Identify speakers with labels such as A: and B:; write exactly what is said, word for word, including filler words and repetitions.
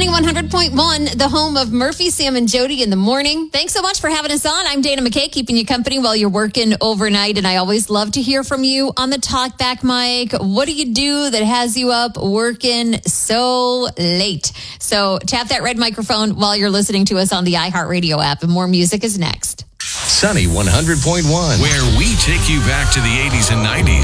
A: Sunny one hundred point one, the home of Murphy, Sam, and Jody in the morning. Thanks so much for having us on. I'm Dana McKay, keeping you company while you're working overnight, and I always love to hear from you on the talkback mic. What do you do that has you up working so late? So tap that red microphone while you're listening to us on the iHeartRadio app, and more music is next.
B: Sunny one hundred point one, where we take you back to the eighties and nineties.